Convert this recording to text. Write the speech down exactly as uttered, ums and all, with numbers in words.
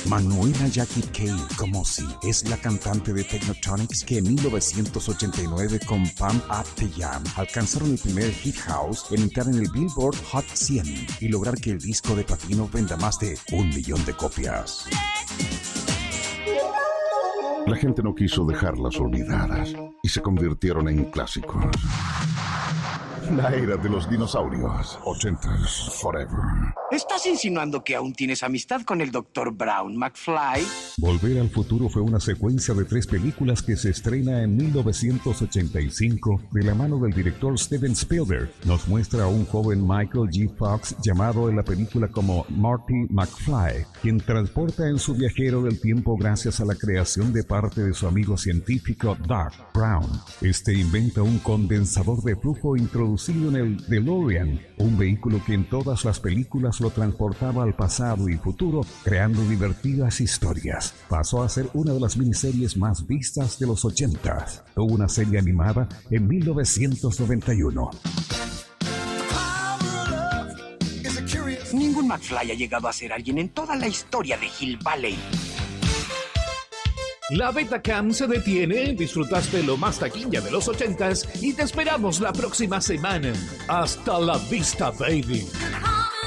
Manuela Jackie Kay Comosi es la cantante de Technotronics que en mil novecientos ochenta y nueve con Pump Up the Jam alcanzaron el primer hit house en entrar en el Billboard Hot cien y lograr que el disco de platino venda más de un millón de copias. La gente no quiso dejarlas olvidadas y se convirtieron en clásicos. La era de los dinosaurios. ochentas forever. ¿Estás insinuando que aún tienes amistad con el doctor Brown, McFly? Volver al futuro fue una secuencia de tres películas que se estrena en mil novecientos ochenta y cinco de la mano del director Steven Spielberg. Nos muestra a un joven Michael J. Fox llamado en la película como Marty McFly, quien transporta en su viajero del tiempo gracias a la creación de parte de su amigo científico Doc Brown. Este inventa un condensador de flujo introducido en el DeLorean, un vehículo que en todas las películas lo transportaba al pasado y futuro, creando divertidas historias. Pasó a ser una de las miniseries más vistas de los ochentas. Tuvo una serie animada en mil novecientos noventa y uno. Ningún McFly ha llegado a ser alguien en toda la historia de Hill Valley. La Betacam se detiene, disfrutaste lo más taquilla de los ochentas y te esperamos la próxima semana. Hasta la vista, baby.